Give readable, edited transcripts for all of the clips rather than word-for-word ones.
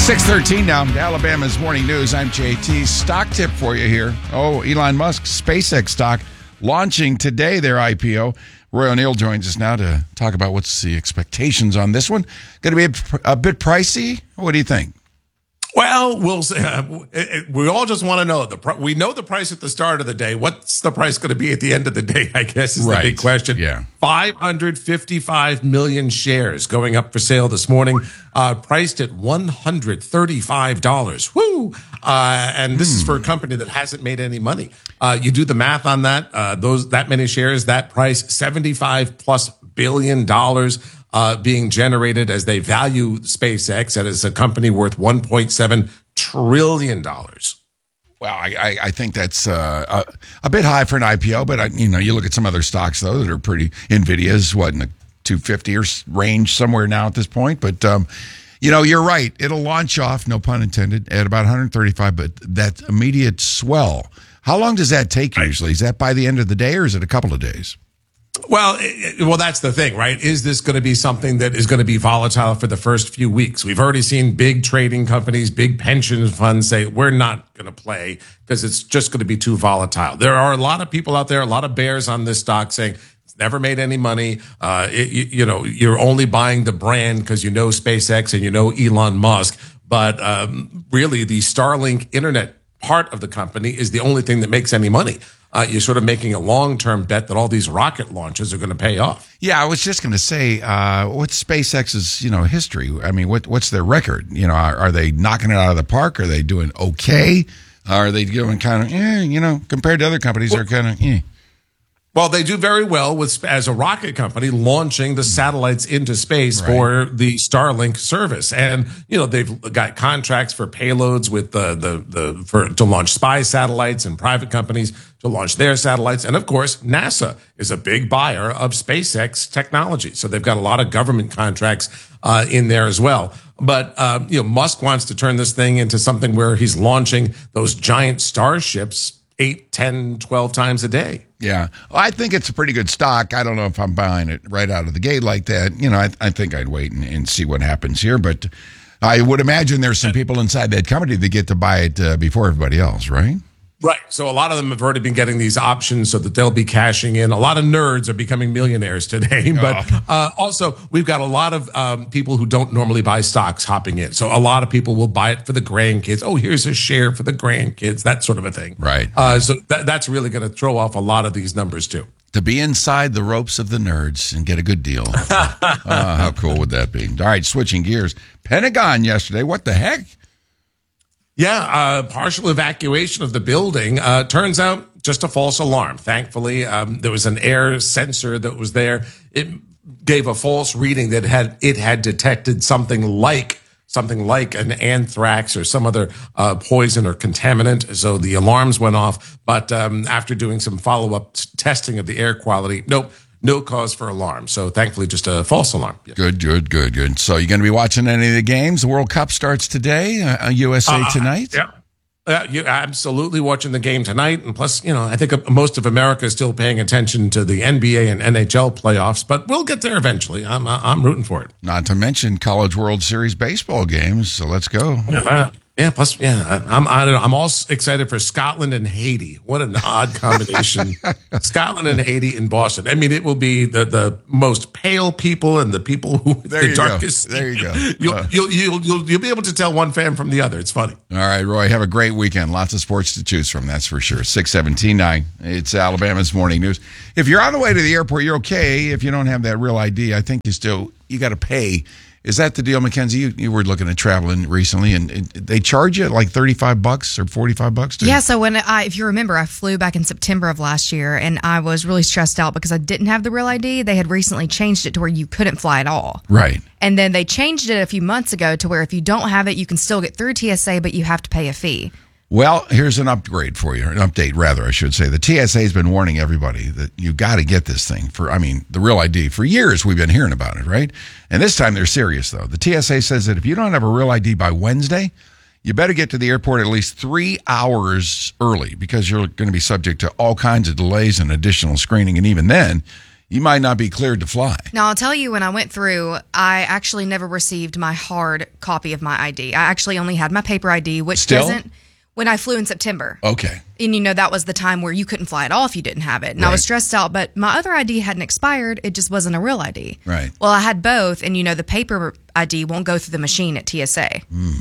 6:13 now, Alabama's Morning News. I'm JT. Stock tip for you here. Oh, Elon Musk, SpaceX stock launching today, their IPO. Roy O'Neill joins us now to talk about what's the expectations on this one. Going to be a bit pricey? What do you think? Well, we all just want to know we know the price at the start of the day. What's the price going to be at the end of the day? I guess is the big question. Yeah, 555 million shares going up for sale this morning, priced at $135. Woo! And this is for a company that hasn't made any money. You do the math on that. That many shares, that price, $75+ billion. Being generated as they value SpaceX, that is a company worth $1.7 trillion. Well, I think that's a bit high for an IPO, but you look at some other stocks though that are pretty. Nvidia's in the 250 or range somewhere now at this point, but you're right. It'll launch off, no pun intended, at about 135, but that immediate swell. How long does that take usually? Is that by the end of the day or is it a couple of days? Well, that's the thing, right? Is this going to be something that is going to be volatile for the first few weeks? We've already seen big trading companies, big pension funds say, we're not going to play because it's just going to be too volatile. There are a lot of people out there, a lot of bears on this stock saying it's never made any money. You're only buying the brand because SpaceX and Elon Musk. But really, the Starlink internet part of the company is the only thing that makes any money. You're sort of making a long-term bet that all these rocket launches are going to pay off. Yeah, I was just going to say, what's SpaceX's, history? I mean, what's their record? Are they knocking it out of the park? Are they doing okay? Are they doing kind of, compared to other companies, they're kind of, Well, they do very well as a rocket company launching the satellites into space for the Starlink service, and they've got contracts for payloads with to launch spy satellites and private companies to launch their satellites, and of course NASA is a big buyer of SpaceX technology, so they've got a lot of government contracts in there as well. But Musk wants to turn this thing into something where he's launching those giant starships 8, 10, 12 times a day. Yeah. Well, I think it's a pretty good stock. I don't know if I'm buying it right out of the gate like that. I think I'd wait and see what happens here. But I would imagine there's some people inside that company that get to buy it before everybody else, right? Right. So a lot of them have already been getting these options so that they'll be cashing in. A lot of nerds are becoming millionaires today. But also, we've got a lot of people who don't normally buy stocks hopping in. So a lot of people will buy it for the grandkids. Oh, here's a share for the grandkids, that sort of a thing. Right. So that's really going to throw off a lot of these numbers, too. To be inside the ropes of the nerds and get a good deal. How cool would that be? All right, switching gears. Pentagon yesterday. What the heck? Yeah, partial evacuation of the building. Turns out just a false alarm. Thankfully, there was an air sensor that was there. It gave a false reading that it had detected something like an anthrax or some other poison or contaminant. So the alarms went off. But after doing some follow-up testing of the air quality, nope. No cause for alarm. So thankfully, just a false alarm. Yeah. Good. So you're going to be watching any of the games? The World Cup starts today, USA tonight? Yeah. You're absolutely watching the game tonight. And plus, I think most of America is still paying attention to the NBA and NHL playoffs, but we'll get there eventually. I'm rooting for it. Not to mention College World Series baseball games. So let's go. I'm all excited for Scotland and Haiti. What an odd combination. Scotland and Haiti in Boston. I mean, it will be the most pale people and the people who the darkest. There you go. You'll be able to tell one fan from the other. It's funny. All right, Roy, have a great weekend. Lots of sports to choose from, that's for sure. 6:17. It's Alabama's Morning News. If you're on the way to the airport, you're okay. If you don't have that real ID, I think you got to pay. Is that the deal, Mackenzie? You were looking at traveling recently, and they charge you like $35 or $45? Yeah, so if you remember, I flew back in September of last year, and I was really stressed out because I didn't have the real ID. They had recently changed it to where you couldn't fly at all. Right. And then they changed it a few months ago to where if you don't have it, you can still get through TSA, but you have to pay a fee. Well, here's an upgrade for you, an update rather, I should say. The TSA has been warning everybody that you got to get this thing the real ID. For years, we've been hearing about it, right? And this time they're serious, though. The TSA says that if you don't have a real ID by Wednesday, you better get to the airport at least 3 hours early because you're going to be subject to all kinds of delays and additional screening. And even then, you might not be cleared to fly. Now, I'll tell you, when I went through, I actually never received my hard copy of my ID. I actually only had my paper ID, which Still? doesn't, when I flew in September. Okay. And, that was the time where you couldn't fly at all if you didn't have it. And I was stressed out, but my other ID hadn't expired. It just wasn't a real ID. Right. Well, I had both, and, the paper ID won't go through the machine at TSA.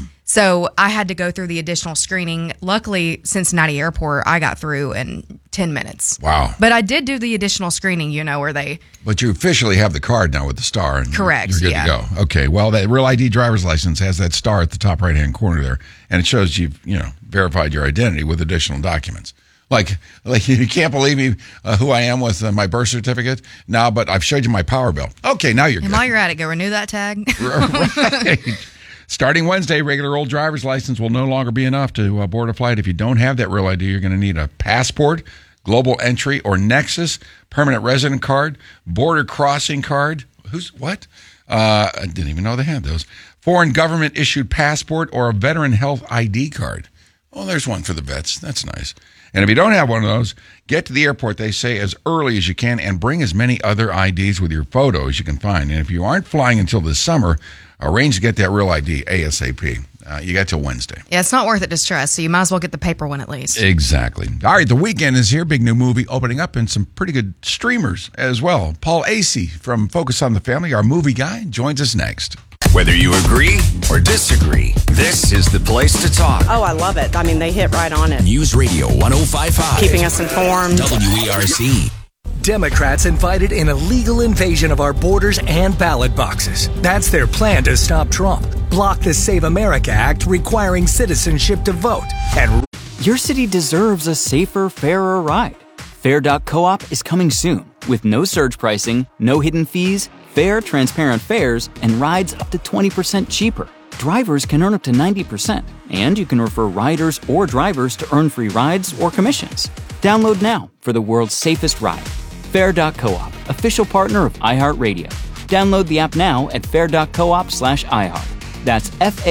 So I had to go through the additional screening. Luckily, Cincinnati Airport, I got through in 10 minutes. Wow. But I did do the additional screening, where they... But you officially have the card now with the star. And Correct, You're good to go. Okay. Well, that Real ID driver's license has that star at the top right-hand corner there, and it shows you've, verified your identity with additional documents. Like you can't believe me who I am with my birth certificate now, but I've showed you my power bill. Okay, now you're good. And while you're at it, go renew that tag. Right. Starting Wednesday, regular old driver's license will no longer be enough to board a flight. If you don't have that Real ID, you're going to need a passport, global entry or Nexus, permanent resident card, border crossing card. What? I didn't even know they had those. Foreign government issued passport or a veteran health ID card. Oh, there's one for the vets. That's nice. And if you don't have one of those, get to the airport, they say, as early as you can and bring as many other IDs with your photo as you can find. And if you aren't flying until this summer, arrange to get that Real ID ASAP. You got till Wednesday. Yeah, it's not worth it to stress, so you might as well get the paper one at least. Exactly. All right, the weekend is here. Big new movie opening up and some pretty good streamers as well. Paul Acey from Focus on the Family, our movie guy, joins us next. Whether you agree or disagree, this is the place to talk. Oh, I love it. I mean, they hit right on it. News Radio 105.5. Keeping us informed. WERC. Democrats invited an illegal invasion of our borders and ballot boxes. That's their plan to stop Trump. Block the Save America Act requiring citizenship to vote. And your city deserves a safer, fairer ride. Fair.coop is coming soon with no surge pricing, no hidden fees, fair, transparent fares, and rides up to 20% cheaper. Drivers can earn up to 90%, and you can refer riders or drivers to earn free rides or commissions. Download now for the world's safest ride. Fair.coop, official partner of iHeartRadio. Download the app now at fair.coop/iHeart. That's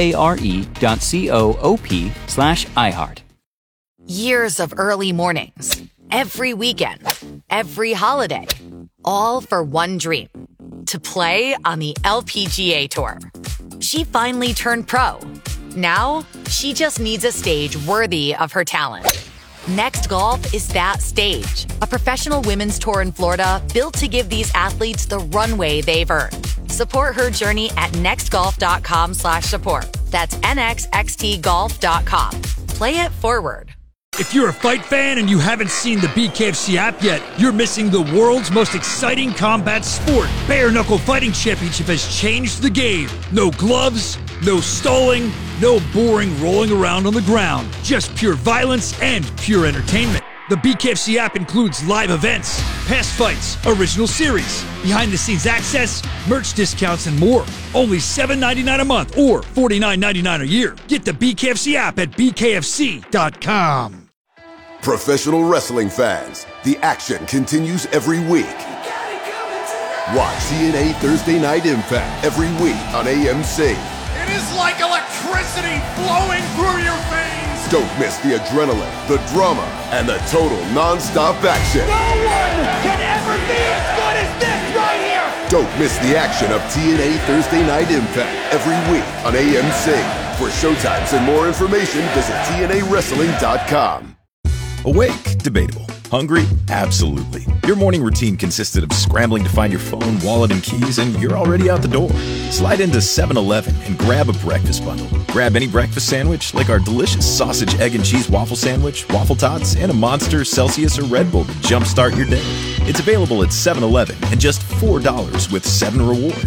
FARE.coop/iHeart. Years of early mornings, every weekend, every holiday, all for one dream, to play on the LPGA Tour. She finally turned pro. Now, she just needs a stage worthy of her talent. Next Golf is that stage, a professional women's tour in Florida built to give these athletes the runway they've earned. Support her journey at nextgolf.com/support. That's nxxtgolf.com. Play it forward. If you're a fight fan and you haven't seen the BKFC app yet, you're missing the world's most exciting combat sport. Bare Knuckle Fighting Championship has changed the game. No gloves, no stalling, no boring rolling around on the ground. Just pure violence and pure entertainment. The BKFC app includes live events, past fights, original series, behind-the-scenes access, merch discounts, and more. Only $7.99 a month or $49.99 a year. Get the BKFC app at bkfc.com. Professional wrestling fans, the action continues every week. Watch TNA Thursday Night Impact every week on AMC. It is like electricity flowing through your veins. Don't miss the adrenaline, the drama, and the total non-stop action. No one can ever be as good as this right here. Don't miss the action of TNA Thursday Night Impact every week on AMC. For showtimes and more information, visit TNAWrestling.com. Awake? Debatable. Hungry? Absolutely. Your morning routine consisted of scrambling to find your phone, wallet, and keys, and you're already out the door. Slide into 7-Eleven and grab a breakfast bundle. Grab any breakfast sandwich, like our delicious sausage, egg, and cheese waffle sandwich, waffle tots, and a Monster, Celsius, or Red Bull to jumpstart your day. It's available at 7-Eleven and just $4 with 7 rewards.